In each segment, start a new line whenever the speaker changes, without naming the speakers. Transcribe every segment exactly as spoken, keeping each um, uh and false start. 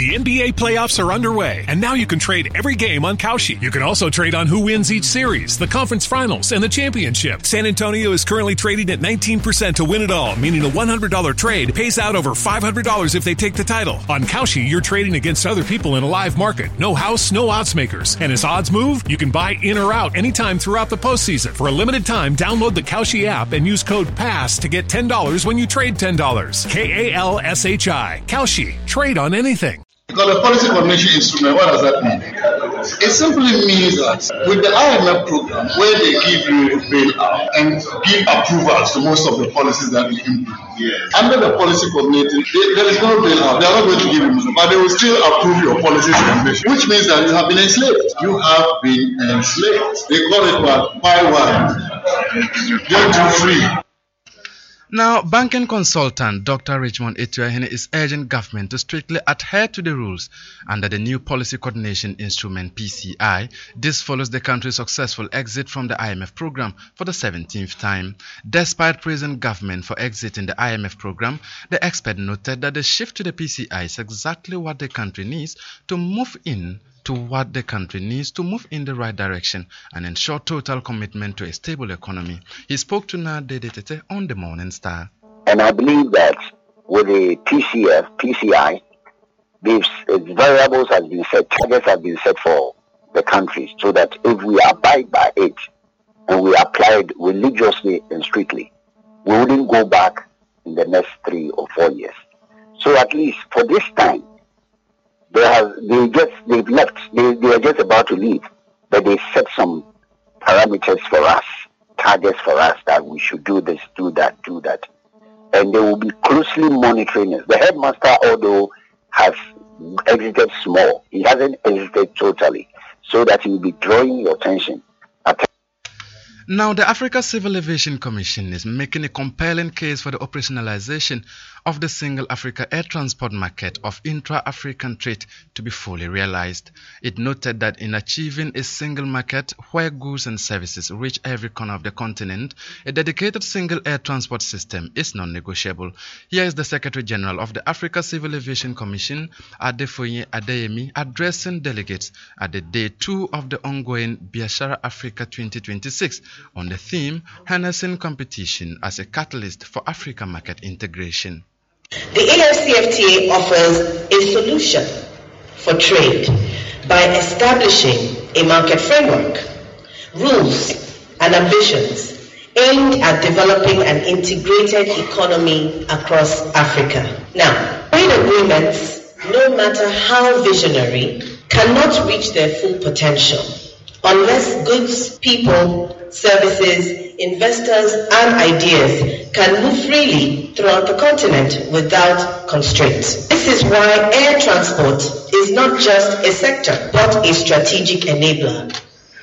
The N B A playoffs are underway, and now you can trade every game on Kalshi. You can also trade on who wins each series, the conference finals, and the championship. San Antonio is currently trading at nineteen percent to win it all, meaning a one hundred dollars trade pays out over five hundred dollars if they take the title. On Kalshi, you're trading against other people in a live market. No house, no odds makers. And as odds move, you can buy in or out anytime throughout the postseason. For a limited time, download the Kalshi app and use code PASS to get ten dollars when you trade ten dollars. K A L S H I. Kalshi. Trade on anything.
Because the policy coordination instrument, what does that mean? It simply means that with the I M F program, where they give you a bailout and give approvals to most of the policies that we implement, yes. Under the policy coordinating, there is no bailout. They are not going to give you money, but they will still approve your policies and measures, which means that you have been enslaved. You have been enslaved. They call it what? Buy one, get two free.
Now, banking consultant Doctor Richmond Etuahene is urging government to strictly adhere to the rules under the new policy coordination instrument P C I. This follows the country's successful exit from the I M F program for the seventeenth time. Despite praising government for exiting the I M F program, the expert noted that the shift to the P C I is exactly what the country needs to move in to what the country needs to move in the right direction and ensure total commitment to a stable economy. He spoke to Nade Detete on the Morning Star.
And I believe that with the P C F, P C I, these variables have been set, targets have been set for the country so that if we abide by it and we apply it religiously and strictly, we wouldn't go back in the next three or four years. So at least for this time, They have they just they've left. They they are just about to leave, but they set some parameters for us, targets for us that we should do this, do that, do that, and they will be closely monitoring us. The headmaster, although has exited small, he hasn't exited totally, so that he will be drawing your attention.
Now, the Africa Civil Aviation Commission is making a compelling case for the operationalization of the single Africa air transport market of intra-African trade to be fully realized. It noted that in achieving a single market where goods and services reach every corner of the continent, a dedicated single air transport system is non-negotiable. Here is the Secretary General of the Africa Civil Aviation Commission, Adefoye Adeyemi, addressing delegates at the day two of the ongoing Biashara Africa twenty twenty-six on the theme Harnessing Competition as a Catalyst for Africa Market Integration.
The A F C F T A offers a solution for trade by establishing a market framework, rules, and ambitions aimed at developing an integrated economy across Africa. Now, trade agreements, no matter how visionary, cannot reach their full potential unless goods, people, services, investors, and ideas can move freely throughout the continent without constraints. This is why air transport is not just a sector, but a strategic enabler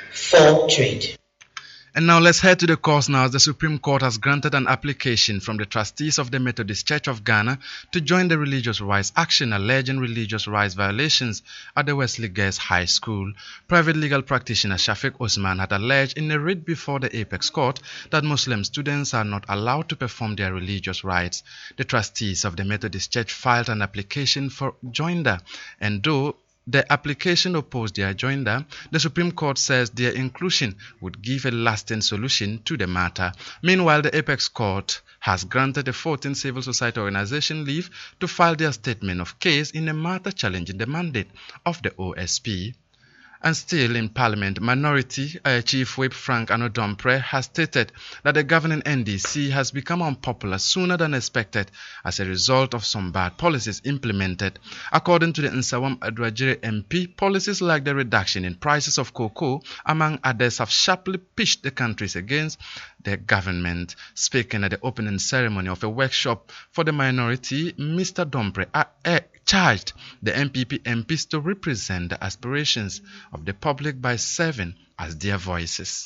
for trade.
And now let's head to the course now, as the Supreme Court has granted an application from the trustees of the Methodist Church of Ghana to join the religious rights action alleging religious rights violations at the Wesley Girls High School. Private legal practitioner Shafiq Osman had alleged in a writ before the Apex Court that Muslim students are not allowed to perform their religious rites. The trustees of the Methodist Church filed an application for joinder, and though the application opposed their joinder, the Supreme Court says their inclusion would give a lasting solution to the matter. Meanwhile, the Apex Court has granted the fourteenth civil society organization leave to file their statement of case in a matter challenging the mandate of the O S P. And still in Parliament, Minority uh, Chief Whip Frank Anodompre has stated that the governing N D C has become unpopular sooner than expected as a result of some bad policies implemented. According to the Nsawam Adwajire M P, policies like the reduction in prices of cocoa, among others, have sharply pitched the countries against the government. Speaking at the opening ceremony of a workshop for the minority, Mister Dompre uh, uh, charged the M P P M Ps to represent the aspirations of the public by serving as their voices.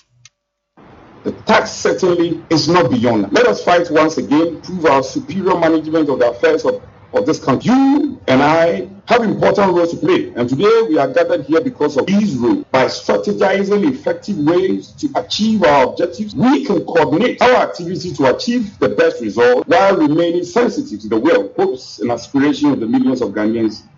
The tax certainly is not beyond. Let us fight once again, prove our superior management of the affairs of, of this country. You and I have important roles to play, and today we are gathered here because of these roles. By strategizing effective ways to achieve our objectives, we can coordinate our activity to achieve the best result while remaining sensitive to the will, hopes, and aspirations of the millions of Ghanaians